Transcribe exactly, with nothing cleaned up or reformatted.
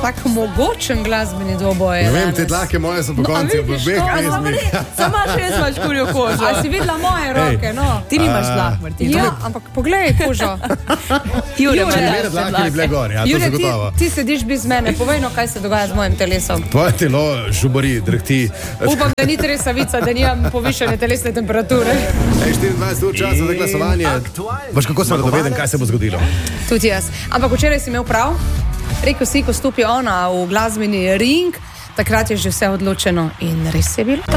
tak mogočen glasbeni dvoboj. Ne vem, te dlake moje so po konci v obeh pesmih. Samo še jaz imaš kurjo kožo. A si videla moje roke, no? Ti nimaš dlak, Martin. Ja, ampak poglej kožo. Jure, Če ne vede dlake, bi bile gor, ja, to Jure, zagotovo. ti, ti sediš bliz mene, povej no, kaj se dogaja z mojim telesom. Tvoje telo žubori, drhti. Upam, da ni tresavica, da nimam povišene telesne temperature. Ej, štiriindvajset ur časa za glasovanje. Boš kako se radoveden, kaj se bo zgodilo? Tudi jaz. Ampak včeraj si imel prav. Rekel si, ko stopi ona v glasbeni ring, takrat je že vse odločeno in res je bilo.